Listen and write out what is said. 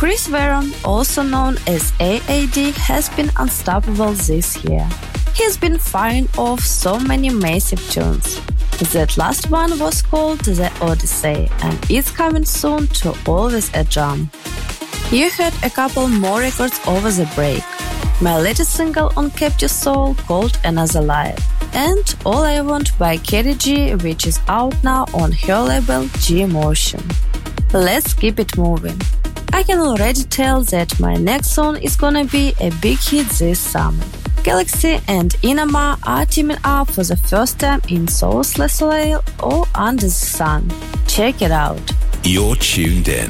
Chris Veron, also known as AAD, has been unstoppable this year. He's been firing off so many massive tunes. That last one was called The Odyssey and is coming soon to Always a Jam. You heard a couple more records over the break. My latest single on Captive Soul called Another Life, and All I Want by Kerry G, which is out now on her label G Emotion. Let's keep it moving. I can already tell that my next song is gonna be a big hit this summer. Galaxy and Inama are teaming up for the first time in Soul / Soleil or Under the Sun. Check it out. You're tuned in